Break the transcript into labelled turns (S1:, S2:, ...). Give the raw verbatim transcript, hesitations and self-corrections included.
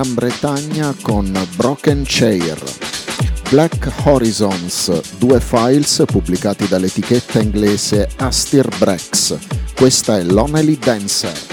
S1: Gran Bretagna con Broken Chair. Black Horizons, due files pubblicati dall'etichetta inglese Astir Brex. Questa è Lonely Dancer.